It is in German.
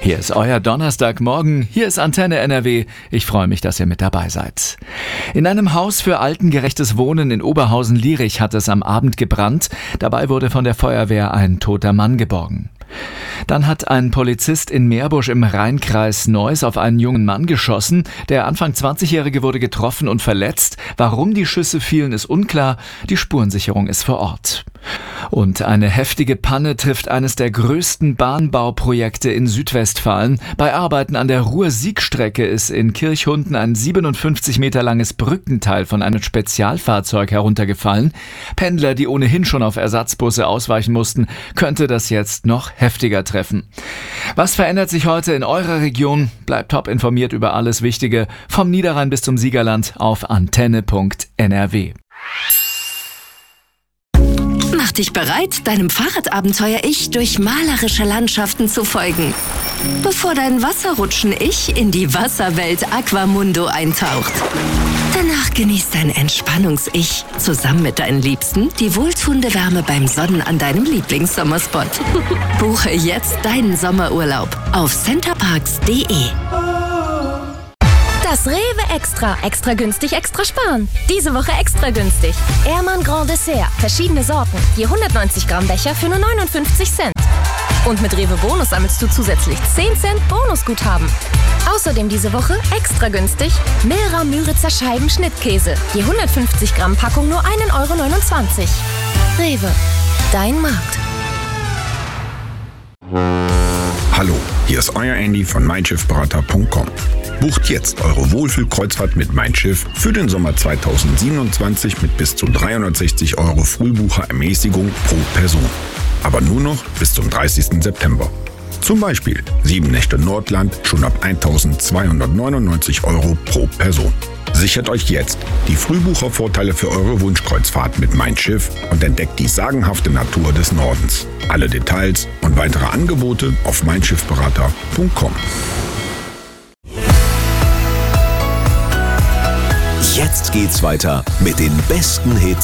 Hier ist euer Donnerstagmorgen, hier ist Antenne NRW. Ich freue mich, dass ihr mit dabei seid. In einem Haus für altengerechtes Wohnen in Oberhausen-Lierich hat es am Abend gebrannt. Dabei wurde von der Feuerwehr ein toter Mann geborgen. Dann hat ein Polizist in Meerbusch im Rheinkreis Neuss auf einen jungen Mann geschossen. Der Anfang 20-Jährige wurde getroffen und verletzt. Warum die Schüsse fielen, ist unklar. Die Spurensicherung ist vor Ort. Und eine heftige Panne trifft eines der größten Bahnbauprojekte in Südwestfalen. Bei Arbeiten an der Ruhr-Sieg-Strecke ist in Kirchhunden ein 57 Meter langes Brückenteil von einem Spezialfahrzeug heruntergefallen. Pendler, die ohnehin schon auf Ersatzbusse ausweichen mussten, könnte das jetzt noch heftiger treffen. Was verändert sich heute in eurer Region? Bleibt top informiert über alles Wichtige vom Niederrhein bis zum Siegerland auf antenne.nrw. Mach dich bereit, deinem Fahrradabenteuer-Ich durch malerische Landschaften zu folgen, bevor dein Wasserrutschen-Ich in die Wasserwelt Aquamundo eintaucht. Danach genießt dein Entspannungs-Ich zusammen mit deinen Liebsten die wohltuende Wärme beim Sonnen an deinem Lieblingssommerspot. Buche jetzt deinen Sommerurlaub auf centerparks.de. Das Rewe Extra. Extra günstig, extra sparen. Diese Woche extra günstig. Ehrmann Grand Dessert. Verschiedene Sorten. Je 190 Gramm Becher für nur 59 Cent. Und mit Rewe Bonus sammelst du zusätzlich 10 Cent Bonusguthaben. Außerdem diese Woche extra günstig Milra Müritzer Scheiben Schnittkäse. Je 150 Gramm Packung nur 1,29 Euro. Rewe. Dein Markt. Hallo, hier ist euer Andy von meinschiffberater.com. Bucht jetzt eure Wohlfühlkreuzfahrt mit Mein Schiff für den Sommer 2027 mit bis zu 360 Euro Frühbucherermäßigung pro Person. Aber nur noch bis zum 30. September. Zum Beispiel 7 Nächte Nordland schon ab 1.299 Euro pro Person. Sichert euch jetzt die Frühbuchervorteile für eure Wunschkreuzfahrt mit Mein Schiff und entdeckt die sagenhafte Natur des Nordens. Alle Details und weitere Angebote auf meinschiffberater.com. Jetzt geht's weiter mit den besten Hits